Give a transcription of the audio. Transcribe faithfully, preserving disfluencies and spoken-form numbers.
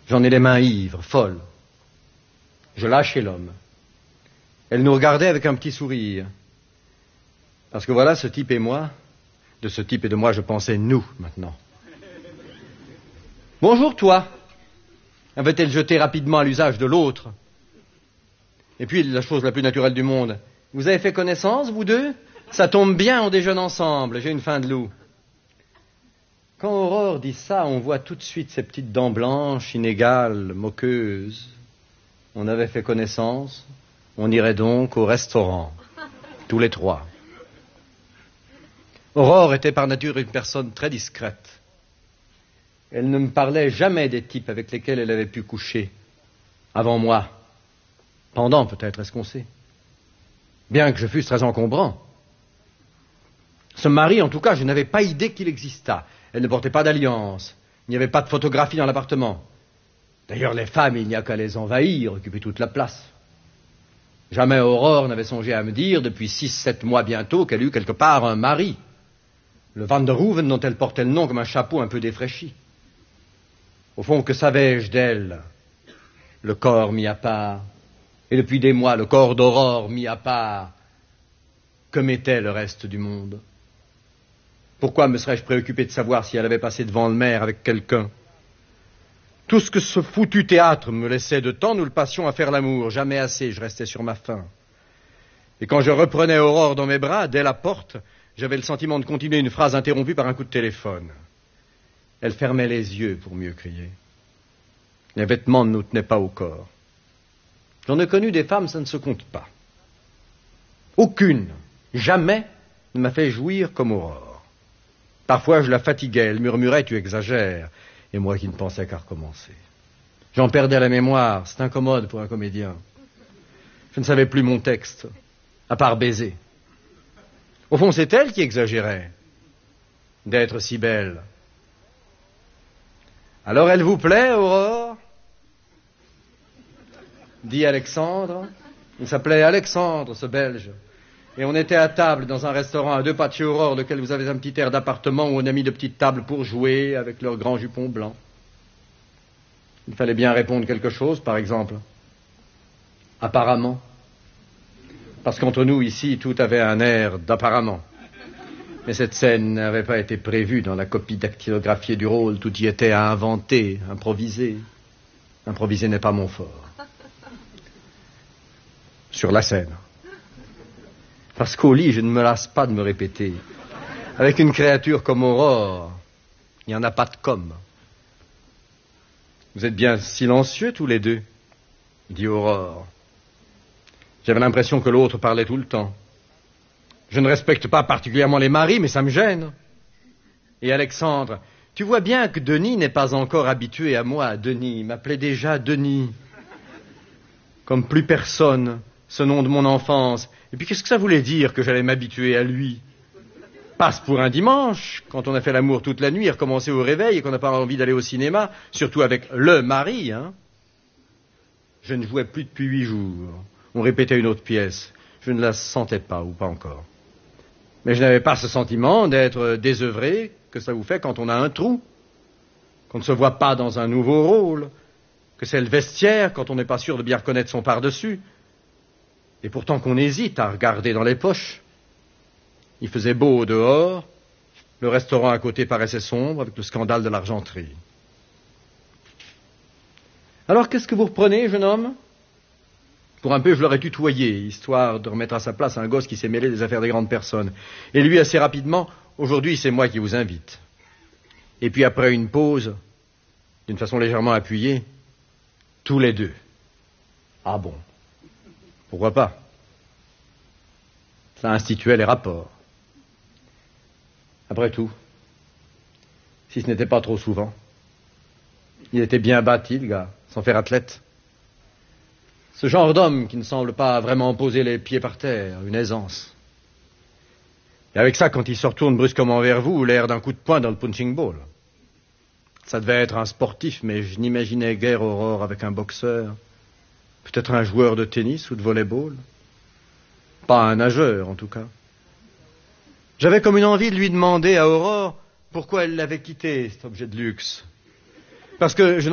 J'en ai les mains ivres, folles. Je lâchais l'homme. Elle nous regardait avec un petit sourire. Parce que voilà, ce type et moi, de ce type et de moi, je pensais nous, maintenant. Bonjour, toi, avait-elle jeté rapidement à l'usage de l'autre. Et puis, la chose la plus naturelle du monde, vous avez fait connaissance, vous deux? Ça tombe bien, on déjeune ensemble, j'ai une faim de loup. Quand Aurore dit ça, on voit tout de suite ses petites dents blanches, inégales, moqueuses. On avait fait connaissance, on irait donc au restaurant, tous les trois. Aurore était par nature une personne très discrète. Elle ne me parlait jamais des types avec lesquels elle avait pu coucher, avant moi. Pendant, peut-être, est-ce qu'on sait? Bien que je fusse très encombrant. Ce mari, en tout cas, je n'avais pas idée qu'il existât. Elle ne portait pas d'alliance. Il n'y avait pas de photographie dans l'appartement. D'ailleurs, les femmes, il n'y a qu'à les envahir, occuper toute la place. Jamais Aurore n'avait songé à me dire, depuis six, sept mois bientôt, qu'elle eut quelque part un mari. Le Van der Hoeven dont elle portait le nom comme un chapeau un peu défraîchi. Au fond, que savais-je d'elle? Le corps mis à part. Et depuis des mois, le corps d'Aurore mis à part. Que m'était le reste du monde? Pourquoi me serais-je préoccupé de savoir si elle avait passé devant le maire avec quelqu'un? Tout ce que ce foutu théâtre me laissait de temps, nous le passions à faire l'amour. Jamais assez, je restais sur ma faim. Et quand je reprenais Aurore dans mes bras, dès la porte, j'avais le sentiment de continuer une phrase interrompue par un coup de téléphone. Elle fermait les yeux pour mieux crier. Les vêtements ne nous tenaient pas au corps. J'en ai connu des femmes, ça ne se compte pas. Aucune, jamais, ne m'a fait jouir comme Aurore. Parfois, je la fatiguais, elle murmurait « tu exagères », et moi qui ne pensais qu'à recommencer. J'en perdais la mémoire, c'est incommode pour un comédien. Je ne savais plus mon texte, à part baiser. Au fond, c'est elle qui exagérait, d'être si belle. Alors, elle vous plaît, Aurore? Dit Alexandre. Il s'appelait Alexandre, ce Belge. Et on était à table dans un restaurant à deux pas de chez Aurore, lequel vous avez un petit air d'appartement où on a mis de petites tables pour jouer avec leurs grands jupons blancs. Il fallait bien répondre quelque chose, par exemple. Apparemment. Parce qu'entre nous, ici, tout avait un air d'apparemment. Mais cette scène n'avait pas été prévue dans la copie dactylographiée du rôle. Tout y était à inventer, improviser. Improviser n'est pas mon fort. Sur la scène. Parce qu'au lit, je ne me lasse pas de me répéter. Avec une créature comme Aurore, il n'y en a pas de comme. Vous êtes bien silencieux tous les deux, dit Aurore. J'avais l'impression que l'autre parlait tout le temps. Je ne respecte pas particulièrement les maris, mais ça me gêne. Et Alexandre, tu vois bien que Denis n'est pas encore habitué à moi. Denis m'appelait déjà Denis. Comme plus personne, ce nom de mon enfance. Et puis qu'est-ce que ça voulait dire que j'allais m'habituer à lui? Passe pour un dimanche, quand on a fait l'amour toute la nuit, recommencer au réveil et qu'on n'a pas envie d'aller au cinéma, surtout avec le mari, hein. Je ne jouais plus depuis huit jours. On répétait une autre pièce. Je ne la sentais pas, ou pas encore. Mais je n'avais pas ce sentiment d'être désœuvré que ça vous fait quand on a un trou, qu'on ne se voit pas dans un nouveau rôle, que c'est le vestiaire quand on n'est pas sûr de bien reconnaître son par-dessus, et pourtant qu'on hésite à regarder dans les poches. Il faisait beau au dehors, le restaurant à côté paraissait sombre avec le scandale de l'argenterie. Alors qu'est-ce que vous reprenez, jeune homme? Pour un peu, je l'aurais tutoyé, histoire de remettre à sa place un gosse qui s'est mêlé des affaires des grandes personnes. Et lui, assez rapidement, aujourd'hui, c'est moi qui vous invite. Et puis après une pause, d'une façon légèrement appuyée, tous les deux. Ah bon? Pourquoi pas? Ça instituait les rapports. Après tout, si ce n'était pas trop souvent, il était bien bâti, le gars, sans faire athlète. Ce genre d'homme qui ne semble pas vraiment poser les pieds par terre, une aisance. Et avec ça, quand il se retourne brusquement vers vous, l'air d'un coup de poing dans le punching ball. Ça devait être un sportif, mais je n'imaginais guère Aurore avec un boxeur. Peut-être un joueur de tennis ou de volley-ball. Pas un nageur, en tout cas. J'avais comme une envie de lui demander à Aurore pourquoi elle l'avait quitté, cet objet de luxe. Parce que je